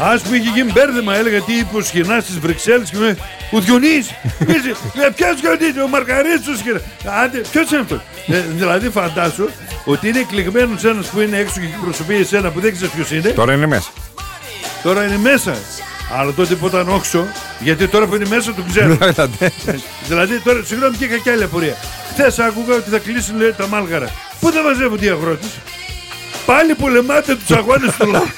Ας που είχε γίνει μπέρδεμα, έλεγα τι είπε ο Σχοινάς στις Βρυξέλλες και με ο Διονύσης. Ποιος Διονύσης, ο Μαργαρίτης ο Σχοινάς. Άντε, ποιος είναι αυτός? Δηλαδή φαντάσου ότι είναι εκλεγμένος ένας που είναι έξω και εκπροσωπεί εσένα που δεν ξέρεις ποιος είναι. Τώρα είναι μέσα. Τώρα είναι μέσα. Αλλά τότε που ήταν όξο, γιατί τώρα που είναι μέσα το ξέρω. Δηλαδή τώρα, συγγνώμη και κακιά άλλη απορία. Χθες άκουγα ότι θα κλείσουν, λέει, τα Μάλγαρα. Πού δεν μαζεύονται οι αγρότες? Πάλι πολεμάτε τους αγώνες του λαού.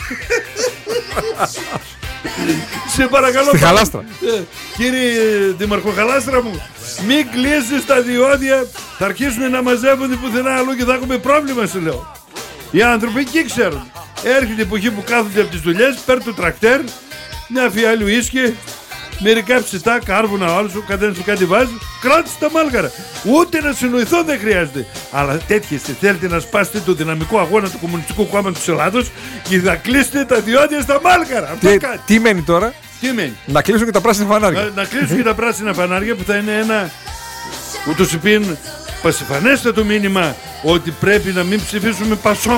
Σε παρακαλώ. Στη Χαλάστρα. Κύριε Δήμαρχο Χαλάστρα μου, μην κλείσεις τα διόδια. Θα αρχίσουν να μαζεύονται πουθενά αλλού και θα έχουμε πρόβλημα, σου λέω. Οι άνθρωποι εκεί ξέρουν. Έρχεται η εποχή που κάθονται από τις δουλειές, παίρνουν το τρακτέρ, μια φιάλη ουίσκι, μερικά ψητά, κάρβουνα, ο άλλος, ο καθένας του κάτι βάζει, κράτησε τα Μάλγαρα. Ούτε να συνοηθώ δεν χρειάζεται. Αλλά τέτοιες θέλετε να σπάσετε το δυναμικό αγώνα του Κομμουνιστικού Κόμματος της Ελλάδος και θα κλείσετε τα διόδια στα Μάλγαρα. Τι μένει τώρα? Τι μένει? Να κλείσουν και τα πράσινα φανάρια. Να κλείσουν και τα πράσινα φανάρια που θα είναι ένα ούτως υπήν πασιφανέστατο μήνυμα ότι πρέπει να μην ψηφίσουμε Πασόκ.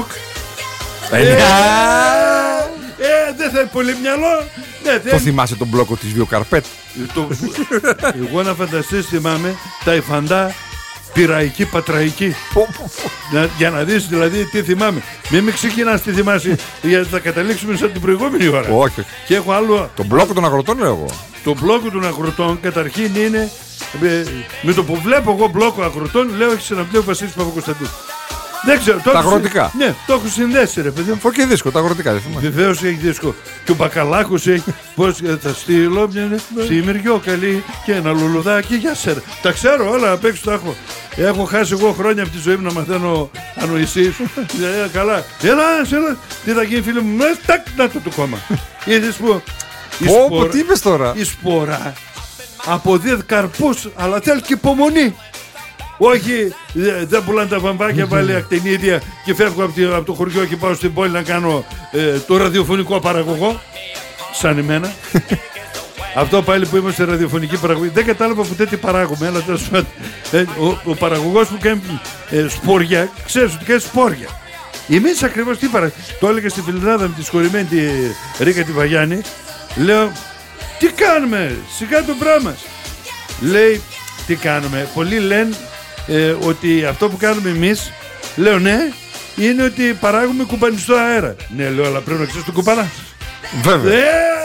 Δεν θα έχει πολύ μυαλό. Το θυμάσαι τον μπλόκο της Βιοκαρπέτ? Εγώ να φανταστείς θυμάμαι τα υφαντά πυραϊκή πατραϊκή. Για να δεις δηλαδή τι θυμάμαι. Μην με ξεκινάς τι θυμάσαι, γιατί θα καταλήξουμε σαν την προηγούμενη ώρα. Όχι. Και έχω άλλο. Το μπλόκο των αγροτών λέω εγώ. Το μπλόκο των αγροτών καταρχήν είναι. Με το που βλέπω εγώ μπλόκο αγροτών, λέω έχει συναυλίο ο Βασίλης Παπακοσταντού. Δεν ξέρω. Τα αγροτικά. Ναι, το έχω συνδέσει, ρε παιδί. Φω και δίσκο, τα αγροτικά δεν θυμάμαι. Βεβαίως έχει δίσκο. Και ο Μπακαλάκος έχει. Πώς θα στείλω μια σημειριό καλή και ένα λουλουδάκι για σέρα. Τα ξέρω όλα απ' έξω τα έχω. Έχω χάσει εγώ χρόνια από τη ζωή μου να μαθαίνω ανοησίες. Καλά. Έλα. Τι θα γίνει, φίλε μου, μέσα. Τάκ, να το κόμμα. Είδες που. Τι είπες τώρα? Η σπορά αποδίδει καρπούς, αλλά θέλει και υπομονή. Όχι, δεν πουλάνε τα βαμβάκια, βάλει ακτινίδια και φεύγω από το χωριό και πάω στην πόλη να κάνω το ραδιοφωνικό παραγωγό. Σαν εμένα. Αυτό πάλι που είμαστε ραδιοφωνική παραγωγή. Δεν κατάλαβα ποτέ τι παράγουμε. Αλλά ο παραγωγός που κάνει σπόρια, ξέρεις ότι κάνει σπόρια. Εμείς ακριβώς τι παράγουμε. Το έλεγα στη Φιλινάδα με τη συγχωρημένη τη Ρίκα τη Βαγιάννη. Λέω, τι κάνουμε, σιγά το πράγμα. Λέει, τι κάνουμε. Πολλοί λένε ότι αυτό που κάνουμε εμείς, λέω ναι, είναι ότι παράγουμε κουμπανιστό αέρα. Ναι, λέω, αλλά πρέπει να ξέρεις το κουμπανά. Βέβαια.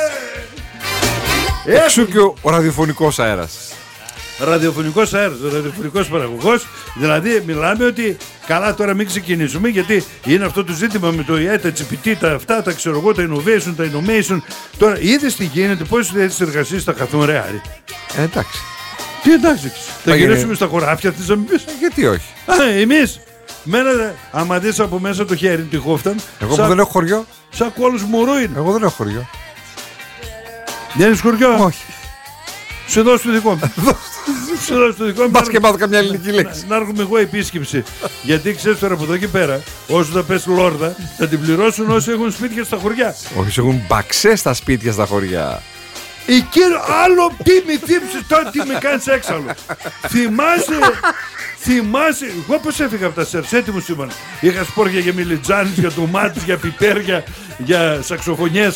Εξού και ο ραδιοφωνικός αέρας. Ραδιοφωνικός αέρας, ο ραδιοφωνικός παραγωγός. Δηλαδή μιλάμε ότι καλά τώρα μην ξεκινήσουμε, γιατί είναι αυτό το ζήτημα με το ΙΕ, τα GPT, τα αυτά, τα ξέρω εγώ, τα innovation, τα innovation. Τώρα είδες τι γίνεται, πόσες θέσεις εργασίας θα χαθούν, ρε Άρη? Εντάξει. Τι εντάξει, θα γυρίσουμε στα χωράφια, θες να μην πεις? Γιατί όχι? Εμείς μένετε, άμα δεις από μέσα το χέρι τη χόφταν. Εγώ που δεν έχω χωριό. Σαν κόλος μωρού είναι. Εγώ δεν έχω χωριό. Δεν έχεις χωριό? Όχι. Σου δώσω το δικό μου. Σου δώσω το δικό μου. Μπας και μάθω καμιά ελληνική λέξη. Να έρχομαι εγώ επίσκεψη. Γιατί ξέρεις τώρα από εδώ και πέρα, όσο θα πες λόρδα, θα την πληρώσουν όσοι έχουν σπίτια στα χωριά. Όχι, έχουν μπαξέ στα σπίτια στα χωριά. Εκεί άλλο τι με θύμψες τώρα, τι με κάνεις έξαλλο. Θυμάσαι, εγώ πως έφυγα από τα σερς, έτοιμος ήμουν. Είχα σπόρια για μιλιτζάνες, για ντομάτες, για πιπέρια, για σαξοφωνιές.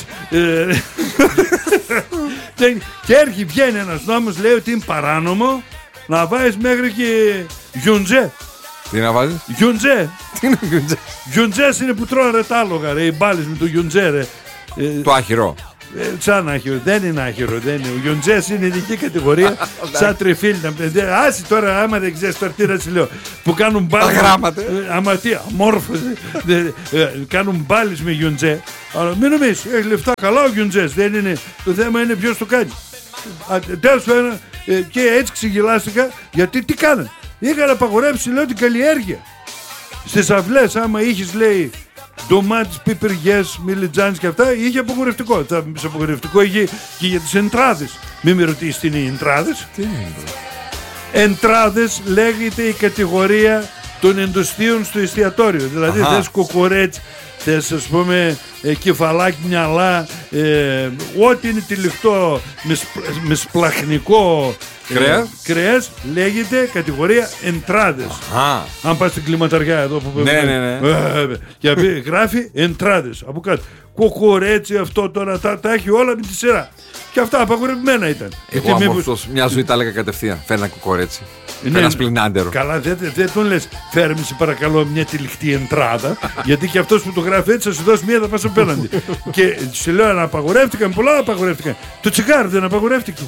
Και βγαίνει ένας νόμος, λέει ότι είναι παράνομο να βάζεις μέχρι και γιουντζέ. Τι να βάζεις? Γιουντζέ. Τι είναι γιουντζέ? Γιουντζές είναι που τρώνε τα άλογα, ρε, οι μπάλες με το γιουντζέ, ρε. Το άχυρο. Σαν άχυρο, δεν είναι άχυρο, δεν είναι. Ο γιουντζές είναι ειδική κατηγορία, σαν τριφύλινα. Άσε τώρα, άμα δεν ξέρεις τώρα τι να σου λέω, που κάνουν μπάλες. Τα γράμματα. Άμα τι, αμόρφωσες. Κάνουν μπάλες με γιουντζέ. Αλλά μην νομίζεις, έχει λεφτά καλά ο γιουντζές, δεν είναι. Το θέμα είναι ποιος το κάνει. Τέλος πάντων, και έτσι ξεγελάστηκα, γιατί τι κάνανε. Είχαν απαγορεύσει, λέω, την καλλιέργεια. Στις αυλές, άμα είχες, λέει, ντομάτες, πιπεριές, μιλιτζάνες και αυτά, είχε απογορευτικό. Σε απογορευτικό είχε και για τις εντράδες. Μην με ρωτήσεις τι είναι οι εντράδες. Τι είναι? Εντράδες λέγεται η κατηγορία των εντοστίων στο εστιατόριο. Δηλαδή θες κοκορέτσι, θες ας πούμε κεφαλάκι, μυαλά, ό,τι είναι τυλιχτό με σπλαχνικό κρέας λέγεται κατηγορία εντράδες. Αν πας στην κλιματαριά εδώ που ναι. Και γράφει εντράδες από κάτω. Κοκορέτσι, αυτό τώρα τα έχει όλα με τη σειρά. Και αυτά απαγορευμένα ήταν. Εγώ αμόρφωτος μια ζωή τα έλεγα κατευθείαν. Φέρνα κοκορέτσι. Ένα σπλινάντερο. Καλά, δεν τον λες φέρνει σε παρακαλώ μια τυλιχτή εντράδα. Γιατί και αυτός που το γράφει έτσι θα σου δώσει μία, θα πας απέναντι. Και σου λέω να απαγορεύτηκαν, πολλά απαγορεύτηκαν. Το τσιγάρο δεν απαγορεύτηκε.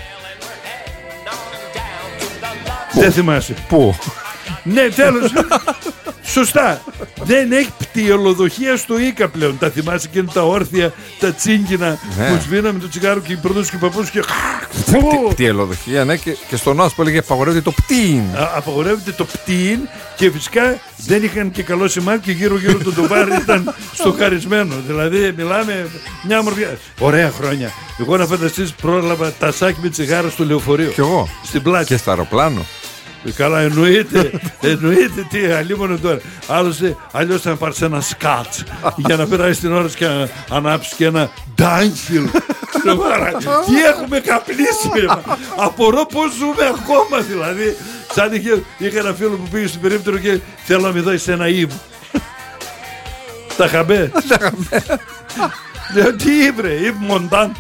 Δεν θυμάσαι. Πού? Ναι, τέλος. Σωστά. Δεν έχει πτυολοδοχεία στο Ίκα πλέον. Τα θυμάσαι και είναι τα όρθια, τα τσίγκινα που σβήναμε το τσιγάρο και οι προδούς και οι παππούς και. Πτυολοδοχεία, ναι, και στον Νόας που έλεγε απαγορεύεται το πτύν. Απαγορεύεται το πτύν και φυσικά δεν είχαν και καλό σημάδι και γύρω-γύρω το ντοβάρι ήταν στοχαρισμένο. Δηλαδή μιλάμε μια μορφιά. Ωραία χρόνια. Εγώ να φανταστείς πρόλαβα τασάκι με τσιγάρο στο λεωφορείο. Κι εγώ. Στην πλάτη. Και στο αεροπλάνο. Καλά, εννοείται τι αλίμονο τώρα. Άλλωστε, αλλιώς θα πάρεις ένα σκάτς για να περάσεις την ώρα και να ανάψεις και ένα ντάνκιλ. Τι έχουμε καπνίσει, απορώ πως ζούμε ακόμα δηλαδή. Σαν είχα ένα φίλο που πήγε στην περίπτωρο και θέλω να με δώσει ένα Ιβ. Τα χαμπέ. Λέω τι Ιβ ρε, Ιβ Μοντάν.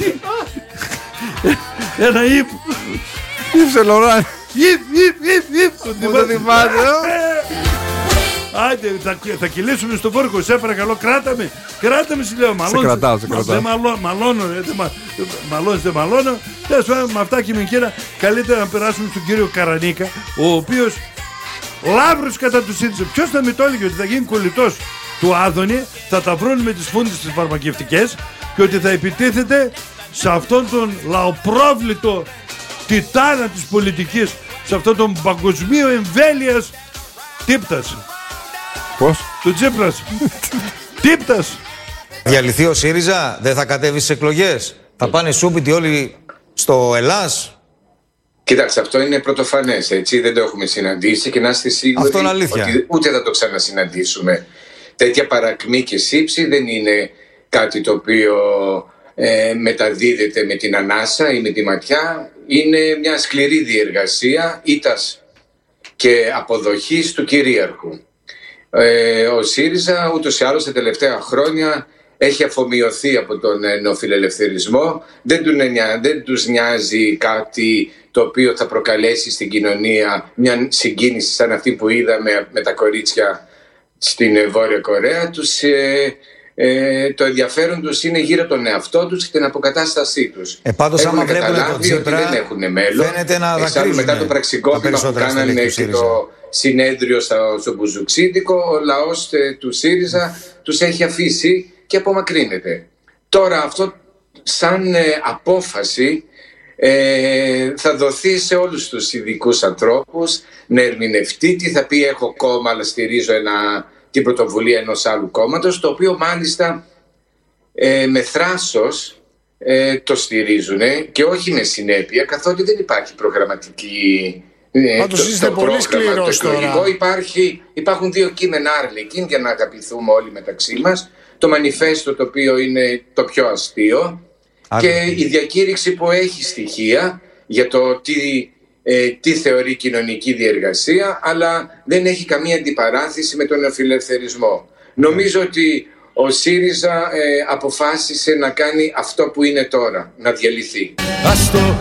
Ένα Ιβ. Ιβ Σελοράν. Ιβ, το θυμάται. Άντε, θα κυλήσουμε στο Βόρκο, σε παρακαλώ, κράταμε, σου λέω, μαλώνω. Σε κρατάω. Δεν μαλώνω, δεν μαλώνω. Τέλος πάντων, με αυτά και με εκείνα, καλύτερα να περάσουμε στον κύριο Καρανίκα, ο οποίος λάβρος κατά του ΣΥΡΙΖΑ. Ποιος θα με το έλεγε ότι θα γίνει κολλητός του Άδωνη, θα τα βρουν με τις φούντες τις φαρμακευτικές και ότι θα επιτίθεται σε αυτόν τον λαοπρόβλητο τιτάνα της πολιτικής, σε αυτόν τον παγκοσμίο εμβέλειας Τύπτας. Πώς? Του Τσίπρας. Τύπτας. Διαλυθεί ο ΣΥΡΙΖΑ, δεν θα κατέβει στις εκλογές. Θα πάνε σούπιτοι όλοι στο Ελλάς. Κοίταξε, αυτό είναι πρωτοφανές, έτσι, δεν το έχουμε συναντήσει και να είστε σίγουροι ότι ούτε θα το ξανασυναντήσουμε. Τέτοια παρακμή και σύψη δεν είναι κάτι το οποίο μεταδίδεται με την ανάσα ή με τη ματιά. Είναι μια σκληρή διεργασία ήττας και αποδοχής του κυρίαρχου. Ο ΣΥΡΙΖΑ ούτως ή άλλως τα τελευταία χρόνια έχει αφομοιωθεί από τον νεοφιλελευθερισμό. Δεν τους νοιάζει κάτι το οποίο θα προκαλέσει στην κοινωνία μια συγκίνηση σαν αυτή που είδαμε με τα κορίτσια στην Βόρεια Κορέα. Το ενδιαφέρον τους είναι γύρω τον εαυτό τους και την αποκατάστασή τους. Πάντως άμα βλέπουν τον Τσίπρα, ότι δεν έχουν μέλλον. Φαίνεται να δακρύζουν μετά το πραξικόπημα που κάνανε και το συνέδριο στο Μπουζουξίδικο, ο λαός του ΣΥΡΙΖΑ τους έχει αφήσει και απομακρύνεται. Τώρα αυτό σαν απόφαση θα δοθεί σε όλους τους ειδικούς ανθρώπους να ερμηνευτεί τι θα πει έχω κόμμα αλλά στηρίζω την πρωτοβουλία ενός άλλου κόμματος, το οποίο μάλιστα με θράσος το στηρίζουν και όχι με συνέπεια, καθότι δεν υπάρχει προγραμματική. Πάντως είστε πολύ σκληρός τώρα. Υπάρχουν δύο κείμενα άρλεκιν για να αγαπηθούμε όλοι μεταξύ μας. Το μανιφέστο, το οποίο είναι το πιο αστείο, και η διακήρυξη που έχει στοιχεία για το τι θεωρεί κοινωνική διεργασία, αλλά δεν έχει καμία αντιπαράθεση με τον νεοφιλελευθερισμό. Νομίζω ότι ο ΣΥΡΙΖΑ αποφάσισε να κάνει αυτό που είναι τώρα, να διαλυθεί. Ας το